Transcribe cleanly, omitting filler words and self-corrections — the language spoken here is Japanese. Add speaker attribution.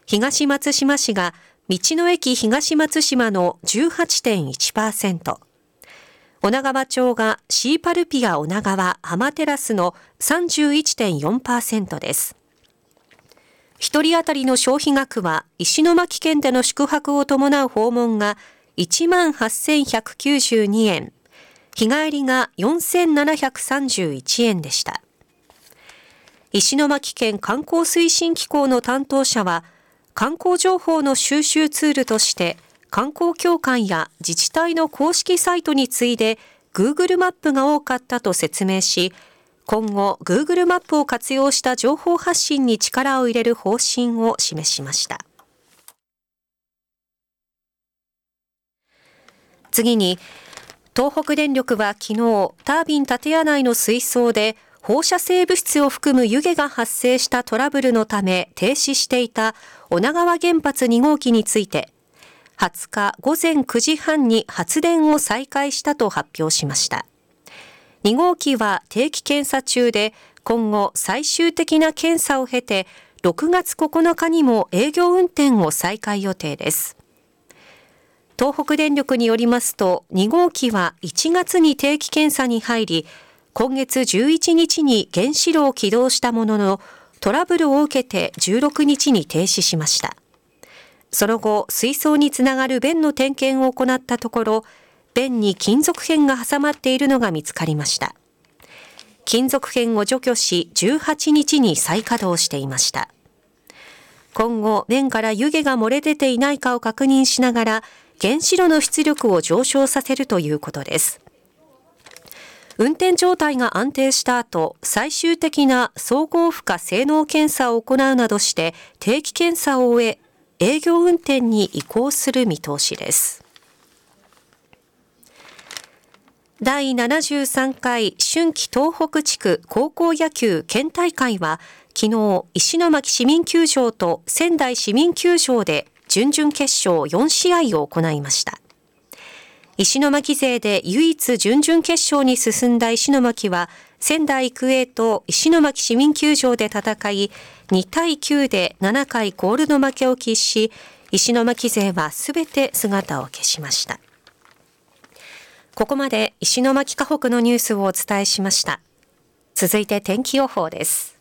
Speaker 1: 東松島市が道の駅東松島の 18.1%、女川町がシーパルピア女川アマテラスの 31.4% です。一人当たりの消費額は石巻県での宿泊を伴う訪問が 18,192 円、日帰りが 4,731 円でした。石巻県観光推進機構の担当者は、観光情報の収集ツールとして観光協会や自治体の公式サイトに次いで Google マップが多かったと説明し、今後 Google マップを活用した情報発信に力を入れる方針を示しました。次に、東北電力は昨日タービン建屋内の水槽で放射性物質を含む湯気が発生したトラブルのため停止していた女川原発2号機について、20日午前9時半に発電を再開したと発表しました。2号機は定期検査中で、今後最終的な検査を経て6月9日にも営業運転を再開予定です。東北電力によりますと、2号機は1月に定期検査に入り、今月11日に原子炉を起動したものの、トラブルを受けて16日に停止しました。その後、水槽につながる弁の点検を行ったところ、弁に金属片が挟まっているのが見つかりました。金属片を除去し、18日に再稼働していました。今後、弁から湯気が漏れ出ていないかを確認しながら、原子炉の出力を上昇させるということです。運転状態が安定した後、最終的な総合負荷性能検査を行うなどして定期検査を終え、営業運転に移行する見通しです。第73回春季東北地区高校野球県大会は昨日石巻市民球場と仙台市民球場で準々決勝4試合を行いました。石巻勢で唯一準々決勝に進んだ石巻は仙台育英と石巻市民球場で戦い2対9で7回コールド負けを喫し、石巻勢はすべて姿を消しました。ここまで石巻河北のニュースをお伝えしました。続いて天気予報です。